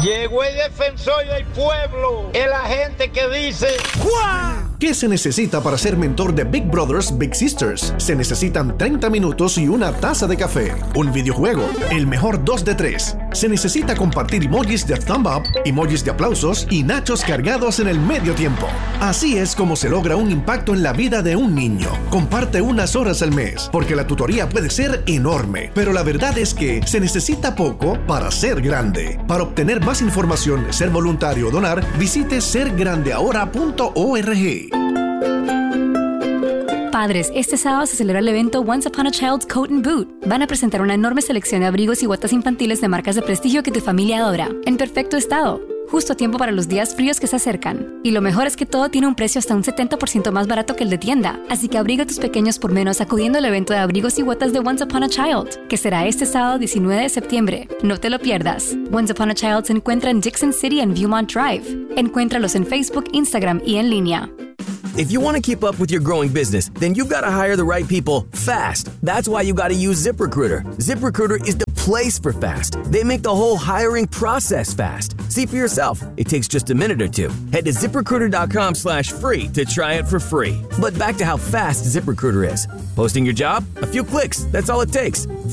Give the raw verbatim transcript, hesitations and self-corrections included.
Llegó el defensor del pueblo, el agente que dice ¡Juá! ¿Qué se necesita para ser mentor de Big Brothers Big Sisters? Se necesitan treinta minutos y una taza de café, un videojuego, el mejor dos de tres. Se necesita compartir emojis de thumb up, emojis de aplausos y nachos cargados en el medio tiempo. Así es como se logra un impacto en la vida de un niño. Comparte unas horas al mes, porque la tutoría puede ser enorme, pero la verdad es que se necesita poco para ser grande. Para obtener más información, ser voluntario o donar, visite ser grande ahora punto org. Padres, este sábado se celebra el evento Once Upon a Child's Coat and Boot. Van a presentar una enorme selección de abrigos y botas infantiles de marcas de prestigio que tu familia adora, en perfecto estado. Justo a tiempo para los días fríos que se acercan. Y lo mejor es que todo tiene un precio hasta un setenta por ciento más barato que el de tienda. Así que abriga a tus pequeños por menos acudiendo al evento de abrigos y botas de Once Upon a Child, que será este sábado diecinueve de septiembre. No te lo pierdas. Once Upon a Child se encuentra en Dixon City en Viewmont Drive. Encuéntralos en Facebook, Instagram y en línea. If you want to keep up with your growing business, then you've got to hire the right people fast. That's why you got to use ZipRecruiter. ZipRecruiter is the place for fast. They make the whole hiring process fast. See for yourself. It takes just a minute or two. Head to ZipRecruiter.com slash free to try it for free. But back to how fast ZipRecruiter is. Posting your job? A few clicks. That's all it takes.